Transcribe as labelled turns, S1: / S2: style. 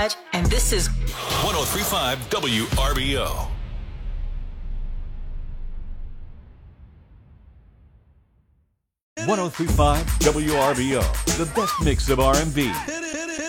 S1: And this is
S2: 1035 WRBO. WRBO, the best mix of R&B,